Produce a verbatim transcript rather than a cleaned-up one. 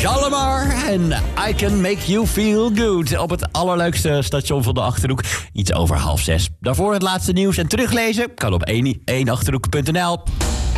Shalimar en I Can Make You Feel Good. Op het allerleukste station van de Achterhoek. Iets over half zes. Daarvoor het laatste nieuws en teruglezen kan op één achterhoek punt n l.